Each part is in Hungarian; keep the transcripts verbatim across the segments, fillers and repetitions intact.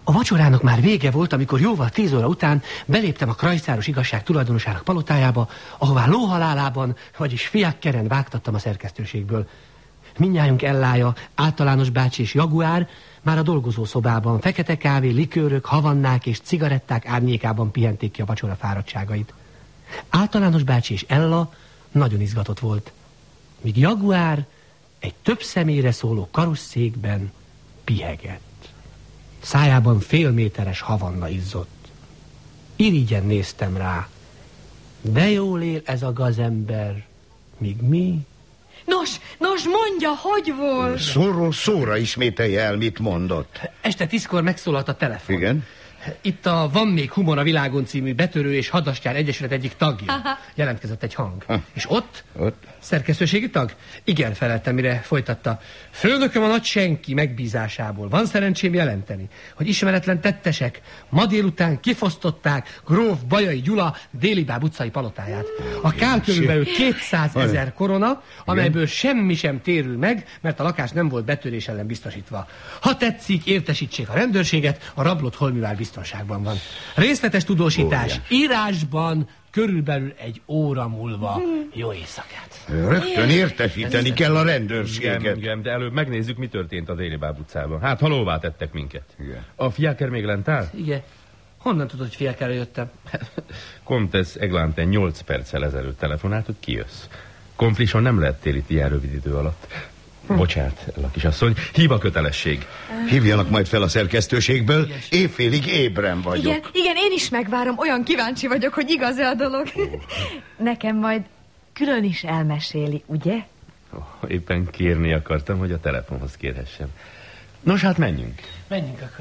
A vacsorának már vége volt, amikor jóval tíz óra után beléptem a krajcáros igazság tulajdonosának palotájába, ahová lóhalálában, vagyis fiákkeren vágtattam a szerkesztőségből. Mindnyájunk ellája, általános bácsi és Jaguár már a dolgozószobában fekete kávé, likőrök, havannák és cigaretták árnyékában pihenték ki a vacsora fáradtságait. Általános bácsi és Ella nagyon izgatott volt, míg Jaguár egy több személyre szóló karosszékben pihegett. Szájában fél méteres havanna izzott. Irigyen néztem rá. De jól él ez a gazember, míg mi... Nos, nos, mondja, hogy volt? Szóról szóra ismételje el, mit mondott. Este tízkor megszólalt a telefon. Igen? Itt a Van még humor a világon című betörő és hadastyár egyesület egyik tagja. Aha. Jelentkezett egy hang. Ha. És ott? Ott? Szerkesztőségi tag? Igen, feleltem, mire folytatta. Főnököm a nagy senki megbízásából. Van szerencsém jelenteni, hogy ismeretlen tettesek ma délután kifosztották gróf Bajai Gyula Délibáb utcai palotáját. A kár körülbelül kétszázezer korona, amelyből semmi sem térül meg, mert a lakás nem volt betörés ellen biztosítva. Ha tetszik, értesítsék a rendőrséget, a rablott holmivár biztonságban van. Részletes tudósítás Óriás. Írásban körülbelül egy óra múlva. Jó éjszakát. Rögtön értesíteni kell a rendőrséget. Igen, igen, de előbb megnézzük, mi történt a Délibáb utcában. Hát, halóvá tettek minket. Igen. A fiáker még lent áll? Igen. Honnan tudod, hogy fiákerre jöttem? Comtess Eglanten nyolc perccel ezelőtt telefonált, hogy kijössz. Konflison nem lettél itt ilyen rövid idő alatt. Bocsát, Ella kisasszony, híva kötelesség. Hívjanak majd fel a szerkesztőségből, évfélig ébren vagyok. Igen, igen, én is megvárom, olyan kíváncsi vagyok, hogy igaz-e a dolog. Oh. Nekem majd külön is elmeséli, ugye? Oh, éppen kérni akartam, hogy a telefonhoz kérhessem. Nos, hát menjünk. Menjünk akkor.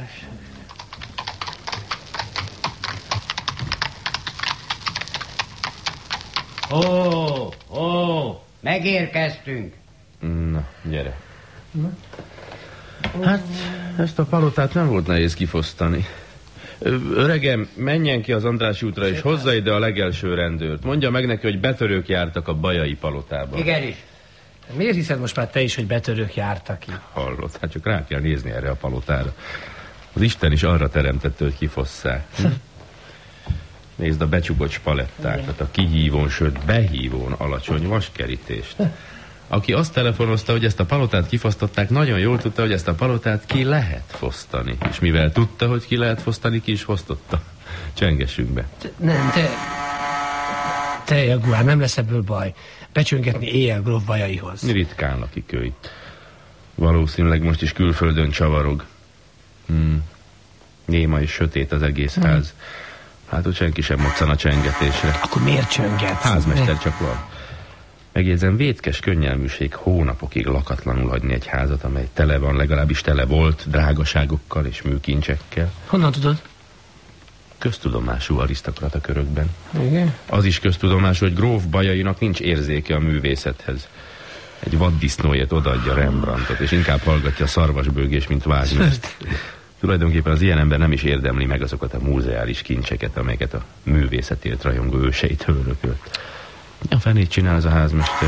Ó, ó, megérkeztünk. Na, gyere. Na. Hát, ezt a palotát nem volt nehéz kifosztani. Öregem, menjen ki az Andrássy útra, és hozza ide a legelső rendőrt. Mondja meg neki, hogy betörők jártak a Bajai palotában. Igenis. Miért hiszed most már te is, hogy betörők jártak ki? Hallott, hát csak rá kell nézni erre a palotára. Az Isten is arra teremtette, hogy kifosszák. Hm? Nézd a becsukott spalettákat, a kihívón, sőt behívón alacsony vaskerítést. Aki azt telefonozta, hogy ezt a palotát kifosztották, nagyon jól tudta, hogy ezt a palotát ki lehet fosztani. És mivel tudta, hogy ki lehet fosztani, ki is fosztotta. Csengessünk be. Te, nem, te... Te, Jaguár, nem lesz ebből baj. Becsöngetni éjjel gróf Bajaihoz. Ritkán lakik ő itt. Valószínűleg most is külföldön csavarog. Hmm. Néma és sötét az egész hmm. ház. Hát, hogy senki sem moccan a csengetésre. Akkor miért csönget? Házmester csak van. Megjegyzem, vétkes könnyelműség hónapokig lakatlanul hagyni egy házat, amely tele van, legalábbis tele volt drágaságokkal és műkincsekkel. Honnan tudod? Köztudomású arisztokrata körökben. Igen? Az is köztudomású, hogy gróf Bajainak nincs érzéke a művészethez. Egy vaddisznóért odaadja Rembrandtot, és inkább hallgatja a szarvasbőgés, mint Wagnert. Tulajdonképpen az ilyen ember nem is érdemli meg azokat a múzeális kincseket, amelyeket a művészetért rajongó őseitől örökölt. A fenét csinál ez a házmester?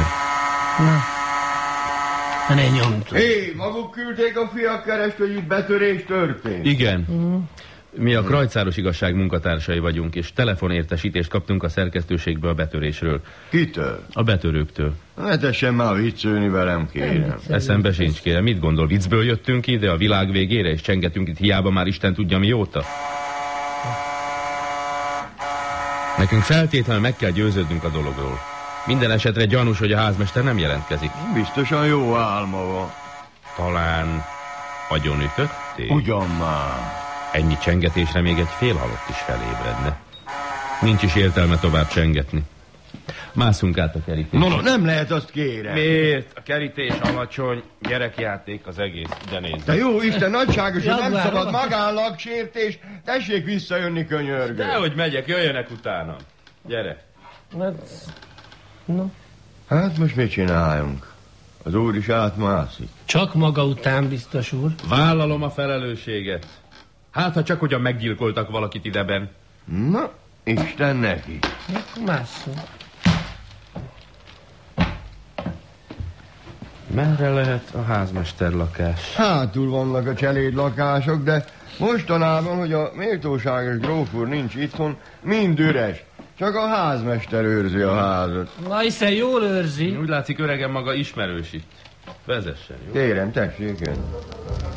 Na, ne nyomd. Hé, maguk küldték a fiak kerest, hogy itt betörés történt? Igen. Mm. Mi a krajcáros igazság munkatársai vagyunk, és telefonértesítést kaptunk a szerkesztőségből a betörésről. Kitől? A betörőktől. Hát essen már viccelni velem, kérem. Eszembe sincs, kérem. Mit gondol, viccből jöttünk ide a világ végére, és csengetünk itt hiába már Isten tudja mióta? Nekünk feltétlenül meg kell győződnünk a dologról. Minden esetre gyanús, hogy a házmester nem jelentkezik. Biztosan jó álma van. Talán agyonütötték? Ugyan már. Ennyi csengetésre még egy fél halott is felébredne. Nincs is értelme tovább csengetni. Mászunk át a kerítésre. No, no, nem lehet, azt kérem. Miért? A kerítés alacsony, gyerekjáték az egész, de nézd. De jó Isten, nagyságos, hogy nem szabad magánlagsértés. Tessék visszajönni, könyörgő. Dehogy megyek, jöjjenek utána. Gyere. Hát, no. Hát most mit csináljunk? Az úr is átmászik. Csak maga után, biztos úr. Vállalom a felelősséget. Hát, ha csak ugyan meggyilkoltak valakit ideben. Na, Isten neki. Másszunk. Merre lehet a házmester lakás? Hátul vannak a cselédlakások, de mostanában, hogy a méltóságos gróf úr nincs itthon, mind üres. Csak a házmester őrzi a házat. Na, hiszen jól őrzi. Úgy látszik, öregem maga ismerős itt. Vezessen, jó? Kérem, tessék ön.